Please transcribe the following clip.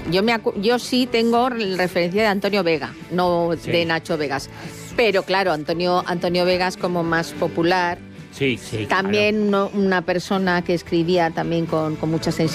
Yo sí tengo referencia de Antonio Vega, no Sí. de Nacho Vegas. Pero claro, Antonio Vegas como más popular. Sí, También una persona que escribía también con mucha sensibilidad.